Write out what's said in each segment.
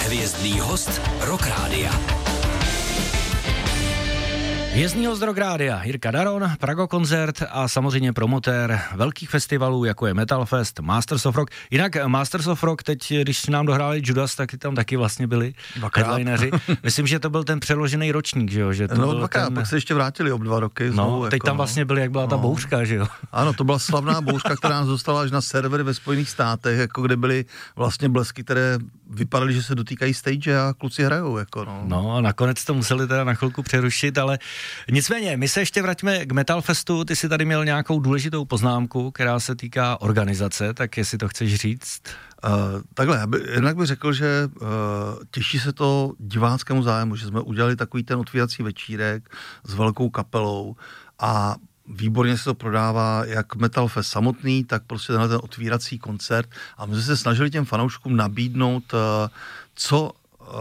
Hvězdný host Rock Rádia. Hvězdný host Rock Rádia, Jirka Daron, Prago koncert a samozřejmě promotér velkých festivalů, jako je Metal Fest, Masters of Rock. Jinak Masters of Rock, teď, když nám dohráli Judas, tak tam taky vlastně byli headlineři. Myslím, že to byl ten přeložený ročník, že jo? Že to no byl dvakrát, pak se ještě vrátili o 2 roky. No, znovu, teď tam vlastně byli, jak byla ta bouřka, že jo? Ano, to byla slavná bouřka, která nás dostala až na servery ve Spojených státech, jako kde byly vlastně blesky, které vypadaly, že se dotýkají stage a kluci hrajou, jako No a nakonec to museli teda na chvilku přerušit, ale nicméně, my se ještě vraťme k Metal Festu, ty jsi tady měl nějakou důležitou poznámku, která se týká organizace, tak jestli to chceš říct? Takhle, jednak bych řekl, že těší se to diváckému zájmu, že jsme udělali takový ten otvírací večírek s velkou kapelou a výborně se to prodává jak Metal Fest samotný, tak prostě tenhle ten otvírací koncert a my jsme se snažili těm fanouškům nabídnout co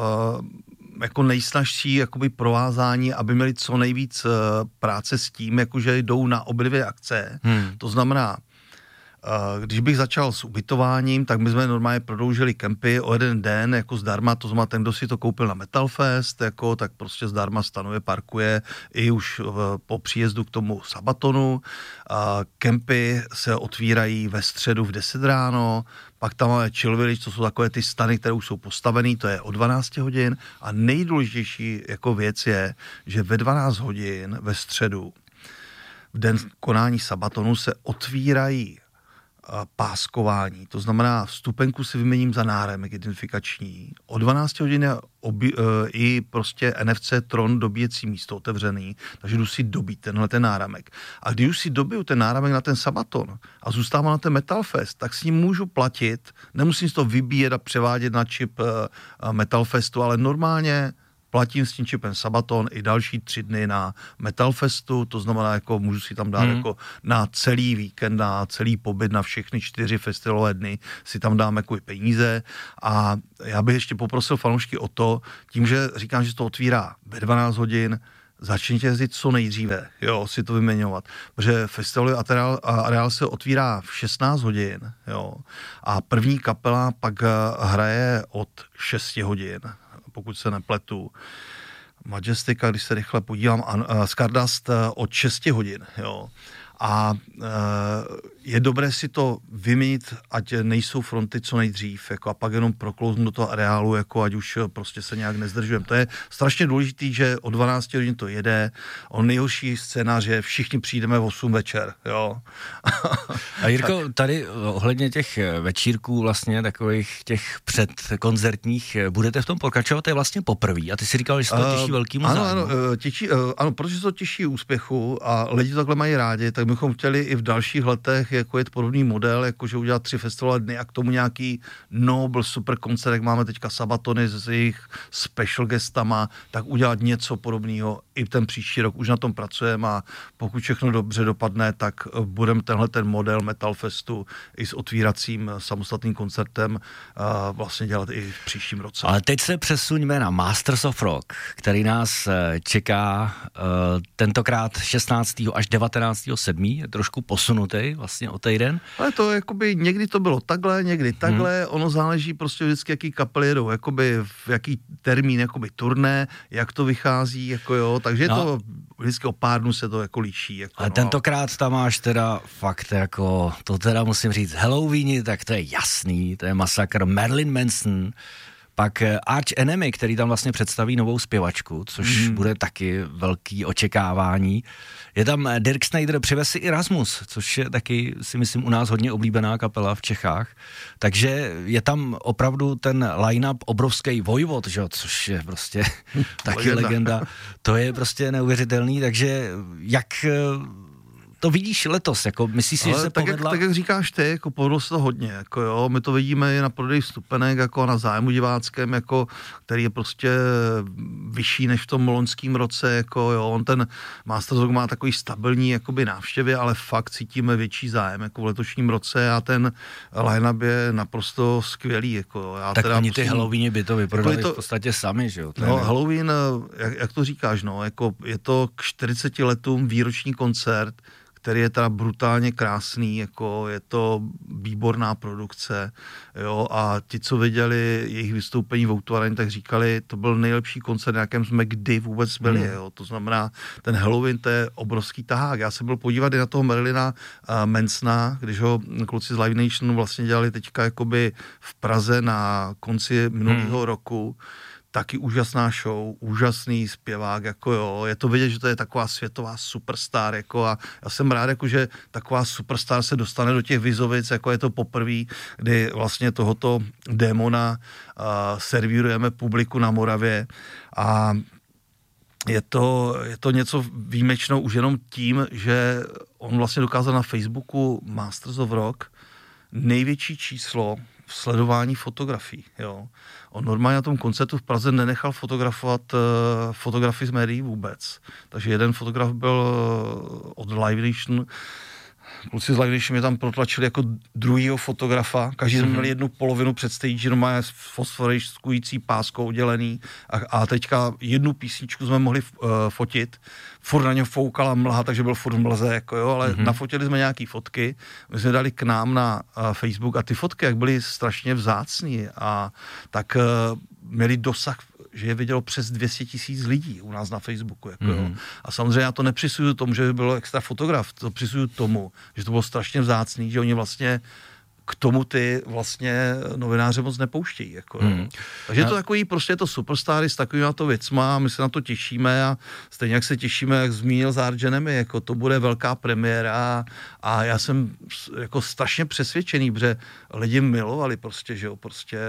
jako nejsnažší jakoby provázání, aby měli co nejvíc práce s tím, jakože jdou na obě dvě akce. To znamená, když bych začal s ubytováním, tak my jsme normálně prodloužili kempy o jeden den jako zdarma, to znamená ten, kdo si to koupil na Metal Fest, jako, tak prostě zdarma stanuje, parkuje i už po příjezdu k tomu Sabatonu. Kempy se otvírají ve středu v 10 ráno, pak tam máme Chill Village, to jsou takové ty stany, které už jsou postavený, to je o 12 hodin a nejdůležitější jako věc je, že ve 12 hodin ve středu v den konání Sabatonu se otvírají páskování, to znamená vstupenku si vyměním za náramek identifikační. O 12 hodin je i prostě NFC Tron dobíjecí místo otevřený, takže jdu si dobít tenhle ten náramek. A když už si dobiju ten náramek na ten Sabaton a zůstávám na ten Metal Fest, tak s ním můžu platit, nemusím si to vybíjet a převádět na čip Metal Festu, ale normálně platím s tím čipem Sabaton i další 3 dny na Metal Festu, to znamená, jako můžu si tam dát jako na celý víkend, na celý pobyt, na všechny 4 festivalové dny si tam dám jako peníze a já bych ještě poprosil fanoušky o to, tím, že říkám, že to otvírá ve 12 hodin, začněte jezdit co nejdříve, jo, si to vyměňovat, protože festivalový areál se otvírá v 16 hodin, jo, a první kapela pak hraje od 6 hodin, pokud se nepletu. Majestika, když se rychle podívám, Stardust od 6 hodin, jo. A je dobré si to vyměnit, ať nejsou fronty co nejdřív, jako, a pak jenom proklouznu do toho areálu, jako, ať už prostě se nějak nezdržujeme. To je strašně důležitý, že o 12 hodin to jede. Nejhorší scénář je, všichni přijdeme v 8 večer, jo. A Jirko, tady ohledně těch večírků vlastně, takových těch předkoncertních, budete v tom pokračovat, to je vlastně poprvé. A ty si říkal, že se to těší velkýmu zájmu. Ano, protože se to těší úspěchu a lidi to takhle mají rádi, tak bychom chtěli i v dalších letech jako je podobný model, jakože udělat 3 festivalové dny a k tomu nějaký Noble super koncert, jak máme teďka Sabatony s jejich special guestama, tak udělat něco podobného i ten příští rok. Už na tom pracujeme a pokud všechno dobře dopadne, tak budeme tenhle ten model Metal Festu i s otvíracím samostatným koncertem vlastně dělat i v příštím roce. Ale teď se přesuňme na Masters of Rock, který nás čeká tentokrát 16. až 19. 7. je trošku posunutý vlastně o týden. Ale to jakoby někdy to bylo takhle, někdy takhle, ono záleží prostě vždycky, jaký kapely jedou, jakoby v jaký termín, jakoby turné, jak to vychází, jako jo, takže to vždycky o pár dnů se to jako líší. Jako, ale tentokrát tam máš teda fakt jako, to teda musím říct, Halloweeni, tak to je jasný, to je masakr, Marilyn Manson, pak Arch Enemy, který tam vlastně představí novou zpěvačku, což bude taky velký očekávání. Je tam Dirk Snyder, přivez si Erasmus, což je taky, si myslím, u nás hodně oblíbená kapela v Čechách. Takže je tam opravdu ten line-up obrovský Vojvod, že? Což je prostě taky legenda. To je prostě neuvěřitelný, takže jak to vidíš letos, jako myslíš si, že se povedla? Tak jak říkáš ty, jako povedlo se to hodně, jako jo, my to vidíme i na prodej vstupenek, jako na zájmu diváckém, jako, který je prostě vyšší než v tom loňském roce, jako jo, on ten Masters Rock má takový stabilní, jakoby návštěvy, ale fakt cítíme větší zájem, jako v letošním roce a ten line-up je naprosto skvělý, jako jo. Tak oni ty Halloweeni by to vyprodali v podstatě sami, že jo? No, Halloween, jak to říkáš, no, jako je to k 40 letům výroční koncert, který je teda brutálně krásný, jako je to výborná produkce, jo, a ti, co viděli jejich vystoupení v O2 Arena, tak říkali, to byl nejlepší koncert, na jakém jsme kdy vůbec byli, jo. To znamená, ten Halloween, to je obrovský tahák. Já jsem byl podívat i na toho Marilyna Mansona, když ho kluci z Live Nation vlastně dělali teďka jakoby v Praze na konci minulého roku. Taky úžasná show, úžasný zpěvák, jako jo, je to vidět, že to je taková světová superstar, jako a já jsem rád, jako že taková superstar se dostane do těch Vizovic, jako je to poprvé, kdy vlastně tohoto démona servírujeme publiku na Moravě a je to něco výjimečného už jenom tím, že on vlastně dokázal na Facebooku Masters of Rock největší číslo v sledování fotografií, jo. On normálně na tom koncertu v Praze nenechal fotografovat fotografii z médií vůbec. Takže jeden fotograf byl od Live Nation, kluci z Live Nation mě tam protlačili jako druhýho fotografa, každý jsme měli jednu polovinu před stage, normálně s fosforiskující páskou oddělený a teďka jednu písničku jsme mohli fotit, furt na něm foukala mlha, takže byl furt v mlze, jako jo, ale nafotili jsme nějaký fotky, my jsme dali k nám na Facebook a ty fotky, jak byly strašně vzácný a tak měli dosah, že je vidělo přes 200 000 lidí u nás na Facebooku. Jako, jo. A samozřejmě já to nepřisuju tomu, že by bylo extra fotograf, to přisuju tomu, že to bylo strašně vzácný, že oni vlastně k tomu ty vlastně novináře moc nepouštějí. Jako, takže je to takový, prostě je to superstáry s takovýma to věcma a my se na to těšíme a stejně jak se těšíme, jak zmínil s Arch Enemy, jako to bude velká premiéra a já jsem jako strašně přesvědčený, protože lidi milovali prostě, že jo, prostě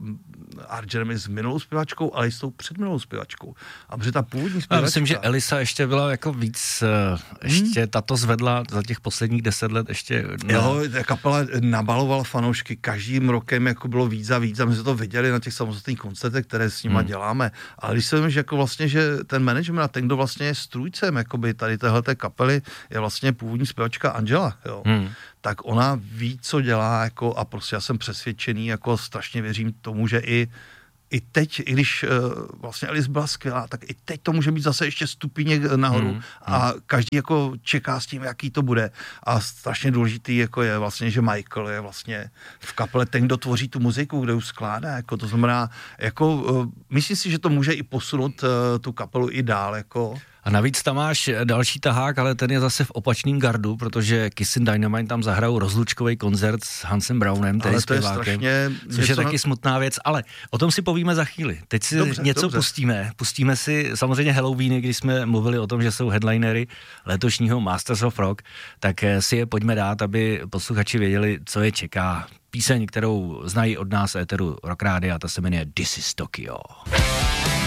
Arch Enemy s minulou zpěvačkou, ale i s tou předminulou zpěvačkou. A protože ta původní zpěvačka... Já myslím, že Elisa ještě byla jako víc, ještě tato zvedla za těch posledních 10 let ještě... Jo, ta kapela nabalovala fanoušky každým rokem, jako bylo víc a víc a my jsme to viděli na těch samostatných koncertech, které s nima děláme. Ale když se vím, že jako vlastně, že ten management a ten, kdo vlastně je strůjcem jakoby tady téhleté kapely, je vlastně původní zpěvačka Angela, jo. Tak ona ví, co dělá, jako a prostě já jsem přesvědčený, jako strašně věřím tomu, že i teď, i když vlastně Alice byla skvělá, tak i teď to může být zase ještě stupíněk nahoru a každý jako čeká s tím, jaký to bude. A strašně důležitý jako je vlastně, že Michael je vlastně v kapele ten, kdo tvoří tu muziku, kdo ji skládá. Jako to znamená, jako myslím si, že to může i posunout tu kapelu i dál. Jako. A navíc tam máš další tahák, ale ten je zase v opačným gardu, protože Kissin Dynamite tam zahrajou rozlučkový koncert s Hansem Brownem, tedy zpěvákem, což je taky smutná věc, ale o tom si povíme za chvíli. Teď si něco pustíme. Pustíme si samozřejmě Halloweeny, když jsme mluvili o tom, že jsou headlinery letošního Masters of Rock, tak si je pojďme dát, aby posluchači věděli, co je čeká. Píseň, kterou znají od nás éteru Rock Rádia, ta se jmenuje This is Tokyo.